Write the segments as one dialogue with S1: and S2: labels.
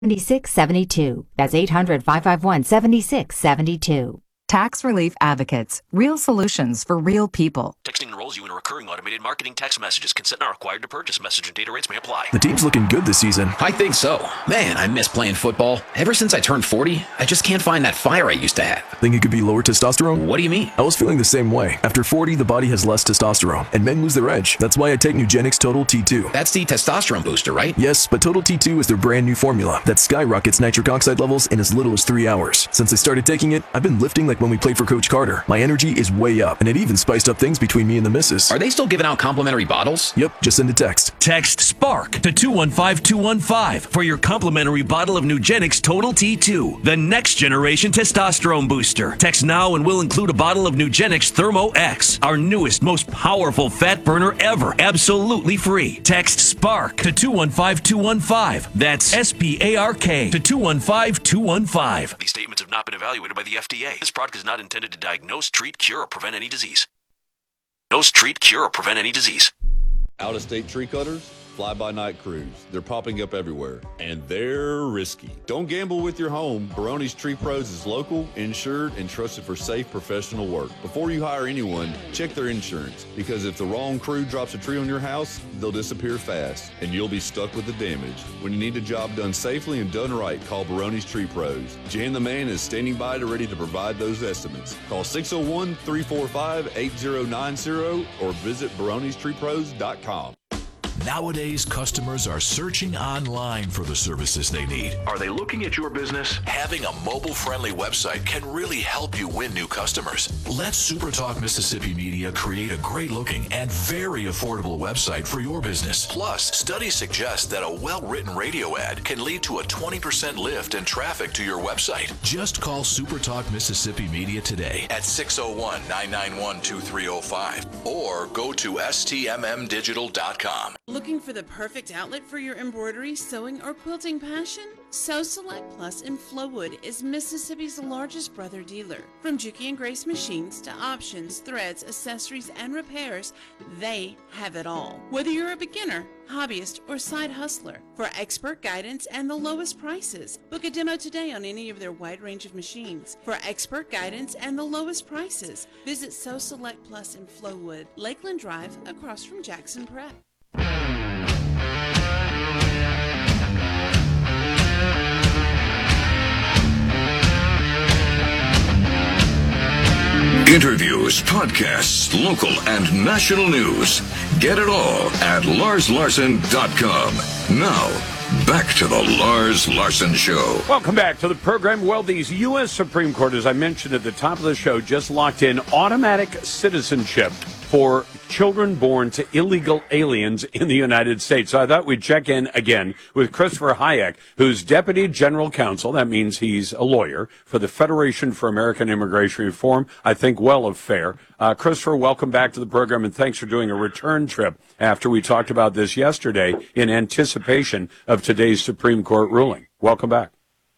S1: 7672. That's 800-551-7672.
S2: Tax Relief Advocates. Real solutions for real people.
S3: Texting enrolls you in recurring automated marketing text messages. Consent not required to purchase. Message and data rates may apply.
S4: The team's looking good this season.
S5: I think so. Man, I miss playing football. Ever since I turned 40, I just can't find that fire I used to have.
S4: Think it could be lower testosterone?
S5: What do you mean?
S4: I was feeling the same way. After 40, the body has less testosterone, and men lose their edge. That's why I take Nugenix Total T2.
S5: That's the testosterone booster, right?
S4: Yes, but Total T2 is their brand new formula that skyrockets nitric oxide levels in as little as 3 hours. Since I started taking it, I've been lifting like when we played for Coach Carter. My energy is way up, and it even spiced up things between me and the missus.
S5: Are they still giving out complimentary bottles?
S4: Yep, just send a text.
S6: Text SPARK to 215-215 for your complimentary bottle of Nugenix Total T2, the next generation testosterone booster. Text now and we'll include a bottle of Nugenix Thermo X, our newest, most powerful fat burner ever, absolutely free. Text SPARK to 215-215. That's SPARK to 215-215.
S3: These statements have not been evaluated by the FDA. This product is not intended to diagnose, treat, cure, or prevent any disease. Diagnose, treat, cure, or prevent any disease.
S7: Out-of-state tree cutters, fly-by-night crews. They're popping up everywhere, and they're risky. Don't gamble with your home. Barone's Tree Pros is local, insured, and trusted for safe professional work. Before you hire anyone, check their insurance, because if the wrong crew drops a tree on your house, they'll disappear fast, and you'll be stuck with the damage. When you need a job done safely and done right, call Barone's Tree Pros. Jan the Man is standing by to ready to provide those estimates. Call 601-345-8090 or visit baronestreepros.com.
S8: Nowadays, customers are searching online for the services they need.
S3: Are they looking at your business?
S8: Having a mobile-friendly website can really help you win new customers. Let SuperTalk Mississippi Media create a great-looking and very affordable website for your business. Plus, studies suggest that a well-written radio ad can lead to a 20% lift in traffic to your website. Just call SuperTalk Mississippi Media today at 601-991-2305 or go to stmmdigital.com.
S9: Looking for the perfect outlet for your embroidery, sewing, or quilting passion? Sew Select Plus in Flowood is Mississippi's largest brother dealer. From Juki and Grace machines to options, threads, accessories, and repairs, they have it all. Whether you're a beginner, hobbyist, or side hustler, for expert guidance and the lowest prices, book a demo today on any of their wide range of machines. For expert guidance and the lowest prices, visit Sew Select Plus in Flowood, Lakeland Drive, across from Jackson Prep.
S10: Interviews, podcasts, local and national news. Get it all at LarsLarson.com. Now, back to the Lars Larson Show.
S11: Welcome back to the program. Well, the U.S. Supreme Court, as I mentioned at the top of the show, just locked in automatic citizenship for children born to illegal aliens in the United States. So I thought we'd check in again with Christopher Hayek, who's Deputy General Counsel. That means he's a lawyer for the Federation for American Immigration Reform. I think well of fair. Christopher, welcome back to the program, and thanks for doing a return trip after we talked about this yesterday in anticipation of today's Supreme Court ruling. Welcome back.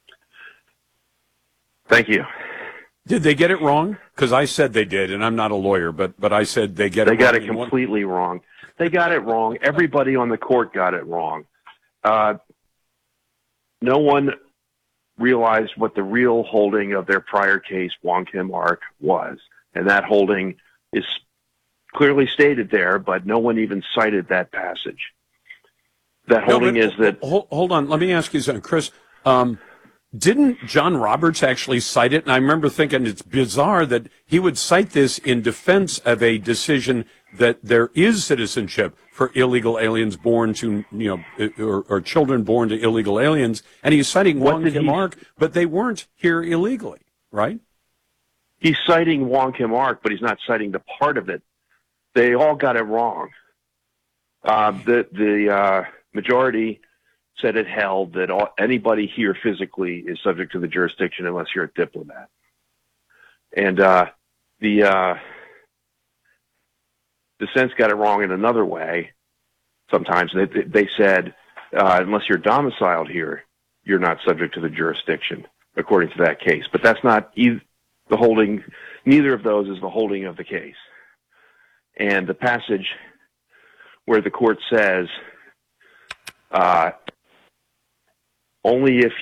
S12: Thank you.
S11: Did they get it wrong? Because I said they did, and I'm not a lawyer, but I said they get it wrong.
S12: They got it completely wrong. They got it wrong. Everybody on the court got it wrong. No one realized what the real holding of their prior case, Wong Kim Ark, was. And that holding is clearly stated there, but no one even cited that passage. That holding is that...
S11: Hold on. Let me ask you something, Chris. Didn't John Roberts actually cite it? And I remember thinking it's bizarre that he would cite this in defense of a decision that there is citizenship for illegal aliens born to, or children born to illegal aliens. And he's citing Wong Kim Ark, but they weren't here illegally, right?
S12: He's citing Wong Kim Ark, but he's not citing the part of it. They all got it wrong. The majority said it held that anybody here physically is subject to the jurisdiction unless you're a diplomat. And the dissents got it wrong in another way. Sometimes they said unless you're domiciled here, you're not subject to the jurisdiction, according to that case. But that's not the holding. Neither of those is the holding of the case. And the passage where the court says only if